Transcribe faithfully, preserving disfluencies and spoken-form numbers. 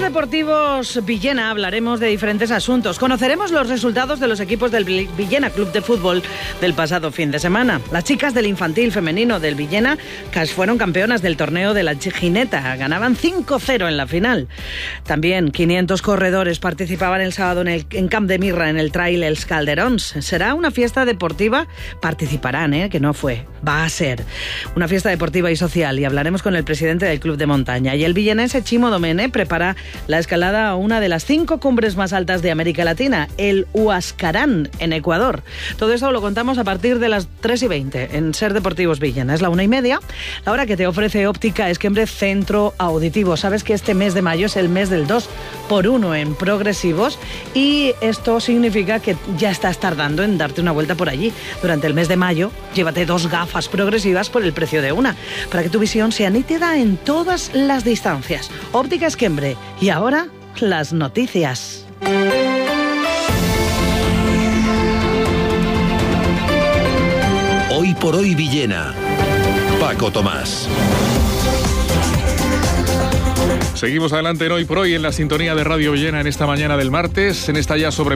Deportivos Villena hablaremos de diferentes asuntos. Conoceremos los resultados de los equipos del Villena Club de Fútbol del pasado fin de semana. Las chicas del infantil femenino del Villena fueron campeonas del torneo de la Gineta. Ganaban cinco cero en la final. También quinientos corredores participaban el sábado en, el, en Camp de Mirra en el Trail Els Calderons. Será una fiesta deportiva. Participarán, ¿eh? Que no fue. Va a ser una fiesta deportiva y social. Y hablaremos con el presidente del Club de Montaña. Y el villenense Chimo Domene prepara la escalada a una de las cinco cumbres más altas de América Latina, el Huascarán, en Ecuador. Todo eso lo contamos a partir de las tres y veinte en Ser Deportivos Villena. Es la una y media, la hora que te ofrece Óptica Esquembre Centro Auditivo. Sabes que este mes de mayo es el mes del dos por uno en progresivos y esto significa que ya estás tardando en darte una vuelta por allí. Durante el mes de mayo, llévate dos gafas progresivas por el precio de una, para que tu visión sea nítida en todas las distancias. Óptica Esquembre. Y ahora, las noticias. Hoy por hoy Villena. Paco Tomás. Seguimos adelante en Hoy por Hoy en la sintonía de Radio Villena en esta mañana del martes, en esta ya sobre